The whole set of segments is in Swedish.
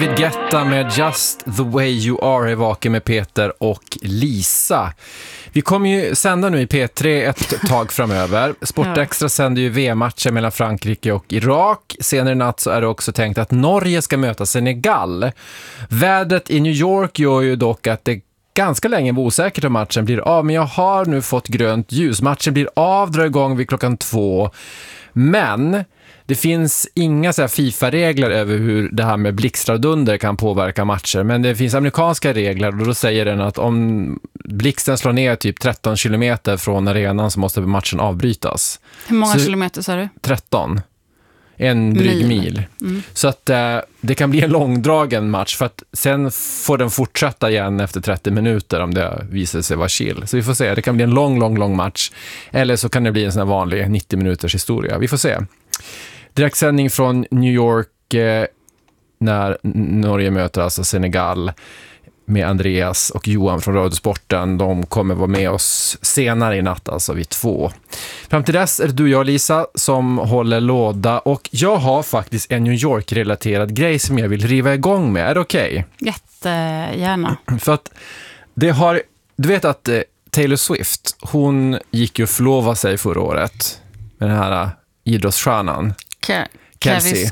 David Guetta med Just the way you are är vaken med Peter och Lisa. Vi kommer ju sända nu i P3 ett tag framöver. Sportextra sänder ju VM-matcher mellan Frankrike och Irak. Senare i natt så är det också tänkt att Norge ska möta Senegal. Vädret i New York gör ju dock att det ganska länge var osäkert om matchen blir av. Men jag har nu fått grönt ljus. Matchen blir av, drar igång vid 2:00. Men det finns inga så här FIFA-regler över hur det här med blixtar och dunder kan påverka matcher. Men det finns amerikanska regler och då säger den att om blixten slår ner typ 13 kilometer från arenan så måste matchen avbrytas. Hur många kilometer sa du? 13. En dryg mil. Mm. Så att det kan bli en långdragen match för att sen får den fortsätta igen efter 30 minuter om det visar sig vara chill. Så vi får se, det kan bli en lång match. Eller så kan det bli en sån här vanlig 90 minuters historia. Vi får se. Direktsändning från New York när Norge möter alltså Senegal med Andreas och Johan från Radiosporten. De kommer vara med oss senare i natt, alltså vid 2. Fram till dess är det du och jag, Lisa, som håller låda. Och jag har faktiskt en New York-relaterad grej som jag vill riva igång med. Är det okej? Jättegärna. För att du vet att Taylor Swift, hon gick ju och förlova sig förra året med den här idrottsstjärnan. Casey,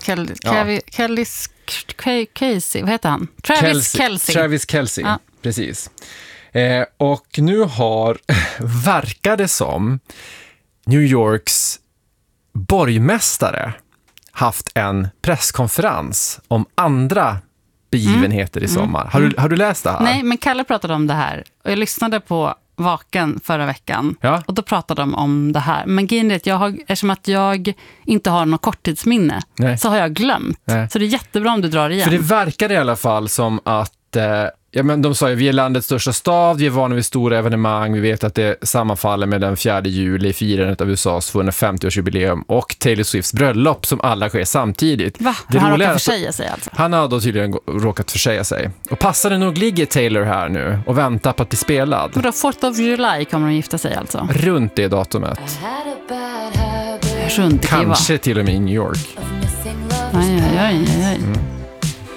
vad heter han? Travis Kelce, ja. Precis. Och nu verkar det som New Yorks borgmästare haft en presskonferens om andra begivenheter i sommar. Har du läst det här? Nej, men Kalle pratade om det här och jag lyssnade på Vaken förra veckan. Ja. Och då pratade de om det här. Men grejen är att eftersom att jag inte har något korttidsminne så har jag glömt. Så det är jättebra om du drar igen. För det verkar i alla fall som att men de sa ju, vi är landets största stad, vi är vana vid stora evenemang, vi vet att det sammanfaller med den 4 juli, firandet av USAs 250-årsjubileum och Taylor Swifts bröllop som alla sker samtidigt. Va? Han råkat försäga sig alltså? Han har då tydligen råkat försäga sig. Och passade nog ligger Taylor här nu och väntar på att bli spelad. Men då 4th of July kommer de gifta sig alltså? Runt det datumet. Runt kanske till och med i New York. Aj.